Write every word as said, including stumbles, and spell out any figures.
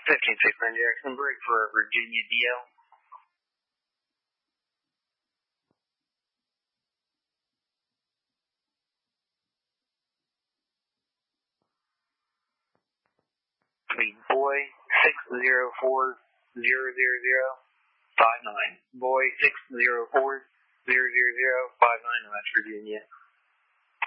fifteen six nine Jackson, break for Virginia D L. Boy six zero four zero zero zero five nine. Boy six zero four zero zero zero five nine, West Virginia.